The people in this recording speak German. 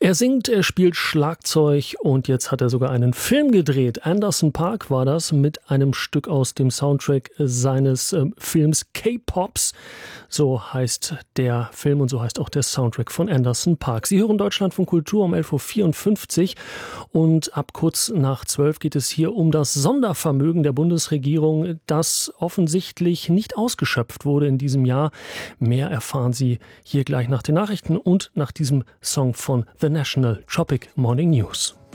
Er singt, er spielt Schlagzeug und jetzt hat er sogar einen Film gedreht. Anderson .Paak war das mit einem Stück aus dem Soundtrack seines Films K-Pops. So heißt der Film und so heißt auch der Soundtrack von Anderson .Paak. Sie hören Deutschlandfunk Kultur um 11.54 Uhr und ab kurz nach 12 geht es hier um das Sondervermögen der Bundesregierung, das offensichtlich nicht ausgeschöpft wurde in diesem Jahr. Mehr erfahren Sie hier gleich nach den Nachrichten und nach diesem Song von The National Tropic Morning News.